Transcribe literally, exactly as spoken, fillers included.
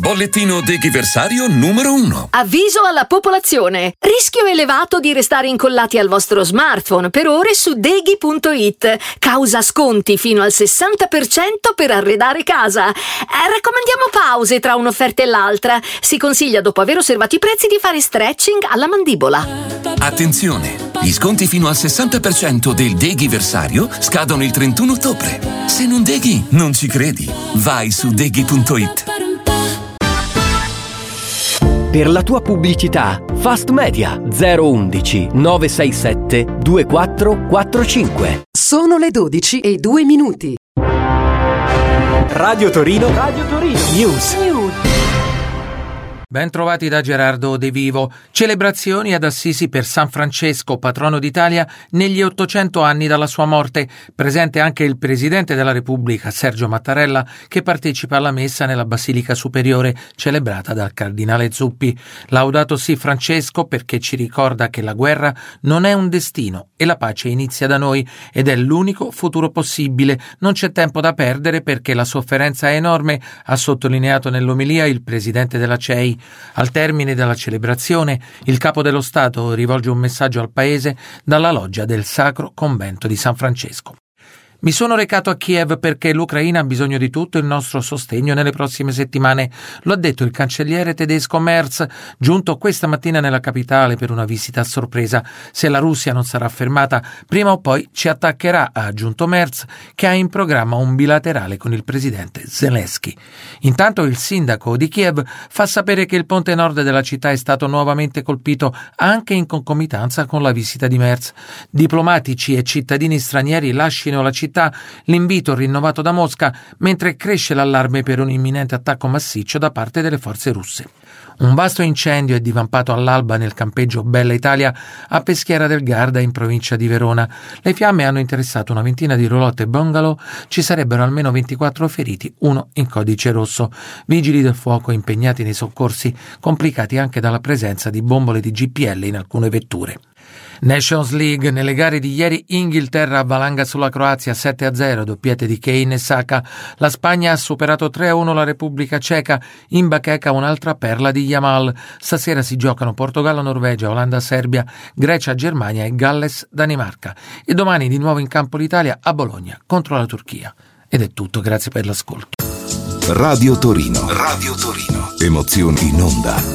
Bollettino deghiversario numero uno. Avviso alla popolazione. Rischio elevato di restare incollati al vostro smartphone per ore su deghi punto it. Causa sconti fino al sessanta per cento per arredare casa. Eh, raccomandiamo pause tra un'offerta e l'altra. Si consiglia, dopo aver osservato i prezzi, di fare stretching alla mandibola. Attenzione! Gli sconti fino al sessanta per cento del deghiversario scadono il trentuno ottobre. Se non deghi, non ci credi. Vai su deghi punto it. Per la tua pubblicità, Fast Media zero undici nove sei sette due quattro quattro cinque. Sono le dodici e due minuti. Radio Torino, Radio Torino News. News. Ben trovati da Gerardo De Vivo. Celebrazioni ad Assisi per San Francesco, patrono d'Italia, negli ottocento anni dalla sua morte. Presente anche il Presidente della Repubblica, Sergio Mattarella, che partecipa alla messa nella Basilica Superiore, celebrata dal Cardinale Zuppi. Laudato sì Francesco, perché ci ricorda che la guerra non è un destino e la pace inizia da noi ed è l'unico futuro possibile. Non c'è tempo da perdere perché la sofferenza è enorme, ha sottolineato nell'omelia il Presidente della C E I. Al termine della celebrazione, il Capo dello Stato rivolge un messaggio al Paese dalla loggia del Sacro Convento di San Francesco. Mi sono recato a Kiev perché l'Ucraina ha bisogno di tutto il nostro sostegno nelle prossime settimane. Lo ha detto il cancelliere tedesco Merz, giunto questa mattina nella capitale per una visita a sorpresa. Se la Russia non sarà fermata, prima o poi ci attaccherà, ha aggiunto Merz, che ha in programma un bilaterale con il presidente Zelensky. Intanto il sindaco di Kiev fa sapere che il ponte nord della città è stato nuovamente colpito anche in concomitanza con la visita di Merz. Diplomatici e cittadini stranieri lascino la città. L'invito rinnovato da Mosca, mentre cresce l'allarme per un imminente attacco massiccio da parte delle forze russe. Un vasto incendio è divampato all'alba nel campeggio Bella Italia a Peschiera del Garda, in provincia di Verona. Le fiamme hanno interessato una ventina di roulotte e bungalow, ci sarebbero almeno ventiquattro feriti, uno in codice rosso. Vigili del fuoco impegnati nei soccorsi, complicati anche dalla presenza di bombole di G P L in alcune vetture. Nations League, nelle gare di ieri Inghilterra avvalanga sulla Croazia sette a zero, doppiette di Kane e Saka. La Spagna ha superato tre a uno la Repubblica Ceca, in bacheca un'altra perla di Yamal. Stasera si giocano Portogallo, Norvegia, Olanda, Serbia, Grecia, Germania e Galles, Danimarca. E domani di nuovo in campo l'Italia a Bologna contro la Turchia. Ed è tutto, grazie per l'ascolto. Radio Torino. Radio Torino. Emozioni in onda.